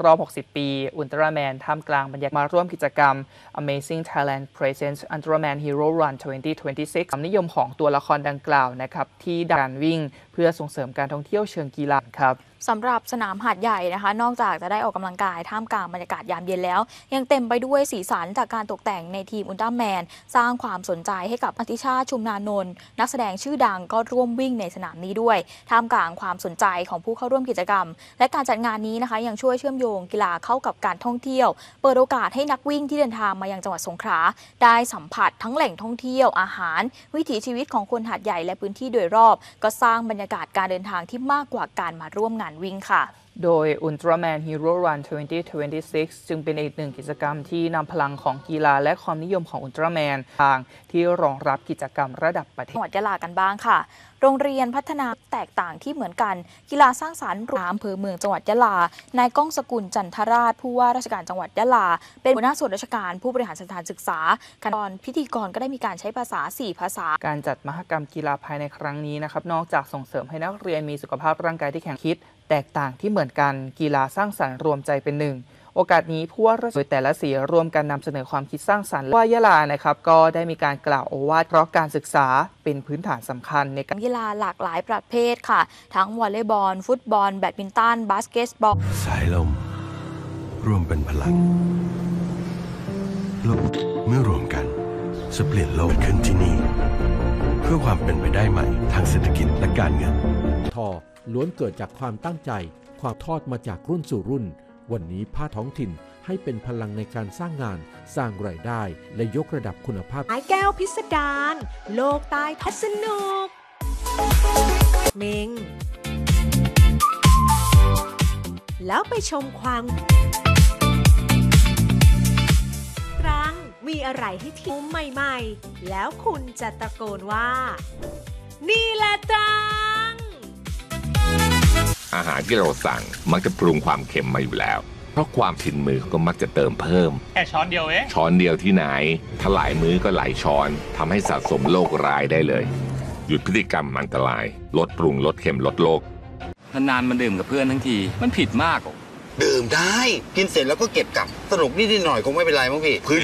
รอบ 60 ปีอุลตร้าแมนท่ามกลางบรรยากาศมาร่วมกิจกรรม Amazing Thailand Presents Ultraman Hero Run 2026 ความนิยมของตัวละครดังกล่าวนะครับที่การวิ่งเพื่อส่งเสริมการท่องเที่ยวเชิงกีฬาครับสำหรับสนามหาดใหญ่นะคะนอกจากจะได้ออกกำลังกายท่ามกลางบรรยากาศยามเย็นแล้วยังเต็มไปด้วยสีสันจากการตกแต่งในทีมอุลตร้าแมนสร้างความสนใจให้กับอธิชาติชุมนานนท์นักแสดงชื่อดังก็ร่วมวิ่งในสนามนี้ด้วยท่ามกลางความสนใจของผู้เข้าร่วมกิจกรรมและการจัดงานนี้นะคะยังช่วยเชื่อมโยงกีฬาเข้ากับการท่องเที่ยวเปิดโอกาสให้นักวิ่งที่เดินทางมายังจังหวัดสงขลาได้สัมผัสทั้งแหล่งท่องเที่ยวอาหารวิถีชีวิตของคนหาดใหญ่และพื้นที่โดยรอบก็สร้างบรรยากาศการเดินทางที่มากกว่าการมาร่วมงานวิ่งค่ะโดย Ultraman Hero Run 2026 จึงเป็นอีกหนึ่งกิจกรรมที่นำพลังของกีฬาและความนิยมของอุลตร้าแมนทางที่รองรับกิจกรรมระดับประเทศจังหวัดยะลากันบ้างค่ะโรงเรียนพัฒนาแตกต่างที่เหมือนกันกีฬาสร้างสรรค์อำเภอเมืองจังหวัดยะลานายก้องสกุลจันทราชผู้ว่าราชการจังหวัดยะลาเป็นหัวหน้าส่วนราชการผู้บริหารสถานศึกษาขั้นตอนพิธีกรก็ได้มีการใช้ภาษา4ภาษาการจัดมหกรรมกีฬาภายในครั้งนี้นะครับนอกจากส่งเสริมให้นักเรียนมีสุขภาพร่างกายที่แข็งคิดแตกต่างที่เหมือนกันกีฬาสร้างสรรค์รวมใจเป็นหนึ่งโอกาสนี้ผู้ว่าราชการโดยแต่ละสีรวมกันนำเสนอความคิดสร้างสรรค์ว่ายะลานะครับก็ได้มีการกล่าวโอวาทเพราะการศึกษาเป็นพื้นฐานสำคัญในการกีฬาหลากหลายประเภทค่ะทั้งวอลเลย์บอลฟุตบอลแบดมินตันบาสเกตบอลสายลมรวมเป็นพลังโลกเมื่อรวมกันจะเปลี่ยนโลกขึ้นที่นี่เพื่อความเป็นไปได้ใหม่ทางเศรษฐกิจและการเงินทอล้วนเกิดจากความตั้งใจความทอดมาจากรุ่นสู่รุ่นวันนี้ผ้าท้องถิ่นให้เป็นพลังในการสร้างงานสร้างรายได้และยกระดับคุณภาพไม้แก้วพิสดารโลกใต้ท้องสนุกเมงแล้วไปชมความตรังมีอะไรให้ที่มุมใหม่ๆแล้วคุณจะตะโกนว่านี่แหละตรังอาหารที่เราสั่งมักจะปรุงความเค็มมาอยู่แล้วเพราะความชินมือก็มักจะเติมเพิ่มแค่ช้อนเดียวเองช้อนเดียวที่ไหนถ้าหลายมื้อก็หลายช้อนทำให้สะสมโรคร้ายได้เลยหยุดพฤติกรรมอันตรายลดปรุงลดเค็มลดโรคนานๆมันดื่มกับเพื่อนทั้งทีมันผิดมากดื่มได้กินเสร็จแล้วก็เก็บกลับสนุกนิดหน่อยคงไม่เป็นไรมั้งพี่